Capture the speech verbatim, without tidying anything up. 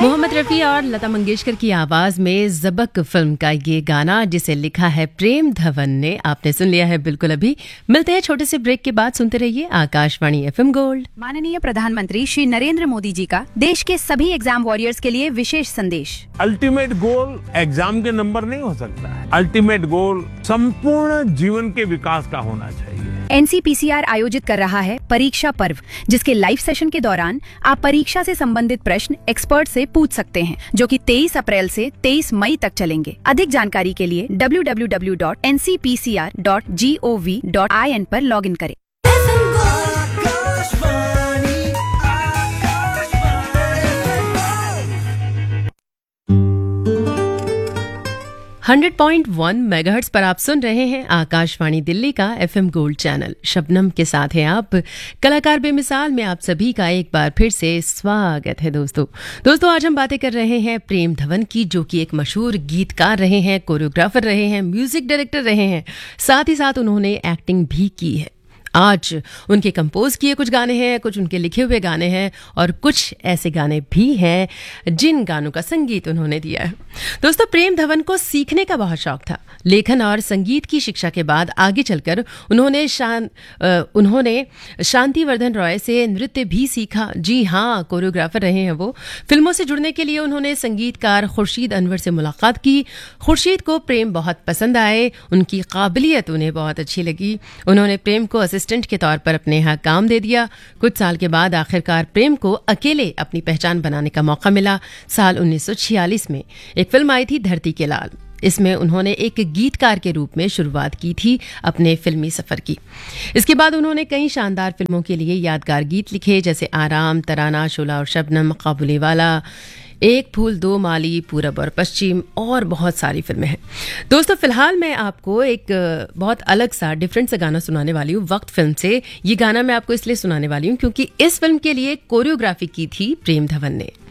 मोहम्मद रफ़ी और लता मंगेशकर की आवाज में ज़बक फिल्म का ये गाना जिसे लिखा है प्रेम धवन ने, आपने सुन लिया है बिल्कुल अभी। मिलते हैं छोटे से ब्रेक के बाद, सुनते रहिए आकाशवाणी एफएम गोल्ड। माननीय प्रधानमंत्री श्री नरेंद्र मोदी जी का देश के सभी एग्जाम वॉरियर्स के लिए विशेष संदेश। अल्टीमेट गोल एग्जाम के नंबर नहीं हो सकता है, अल्टीमेट गोल संपूर्ण जीवन के विकास का होना चाहिए। एनसीपीसीआर आयोजित कर रहा है परीक्षा पर्व, जिसके लाइव सेशन के दौरान आप परीक्षा से संबंधित प्रश्न एक्सपर्ट से पूछ सकते हैं, जो कि तेईस अप्रैल से तेईस मई तक चलेंगे। अधिक जानकारी के लिए W W W dot N C P C R dot G O V dot I N पर लॉग इन करें। हंड्रेड पॉइंट वन मेगाहर्ट्ज पर आप सुन रहे हैं आकाशवाणी दिल्ली का एफएम गोल्ड चैनल। शबनम के साथ हैं आप। कलाकार बेमिसाल में आप सभी का एक बार फिर से स्वागत है दोस्तों। दोस्तों आज हम बातें कर रहे हैं प्रेम धवन की, जो कि एक मशहूर गीतकार रहे हैं, कोरियोग्राफर रहे हैं, म्यूजिक डायरेक्टर रहे हैं, साथ ही साथ उन्होंने एक्टिंग भी की है। आज उनके कंपोज किए कुछ गाने हैं, कुछ उनके लिखे हुए गाने हैं और कुछ ऐसे गाने भी हैं जिन गानों का संगीत उन्होंने दिया है। दोस्तों प्रेम धवन को सीखने का बहुत शौक था। लेखन और संगीत की शिक्षा के बाद आगे चलकर उन्होंने शान उन्होंने शांतिवर्धन रॉय से नृत्य भी सीखा। जी हाँ, कोरियोग्राफर रहे हैं वो। फिल्मों से जुड़ने के लिए उन्होंने संगीतकार खुर्शीद अनवर से मुलाकात की। खुर्शीद को प्रेम बहुत पसंद आए, उनकी काबिलियत उन्हें बहुत अच्छी लगी। उन्होंने प्रेम को असिस्टेंट के तौर पर अपने यहाँ काम दे दिया। कुछ साल के बाद आखिरकार प्रेम को अकेले अपनी पहचान बनाने का मौका मिला। साल उन्नीस सौ छियालीस में एक फिल्म आई थी धरती के लाल। इसमें उन्होंने एक गीतकार के रूप में शुरुआत की थी अपने फिल्मी सफर की। इसके बाद उन्होंने कई शानदार फिल्मों के लिए यादगार गीत लिखे, जैसे आराम, तराना, शोला और शबनम, काबुली वाला, एक फूल दो माली, पूरब और पश्चिम और बहुत सारी फिल्में हैं। दोस्तों फिलहाल मैं आपको एक बहुत अलग सा डिफरेंट सा गाना सुनाने वाली हूँ वक्त फिल्म से। ये गाना मैं आपको इसलिए सुनाने वाली हूँ क्योंकि इस फिल्म के लिए कोरियोग्राफी की थी प्रेम धवन ने।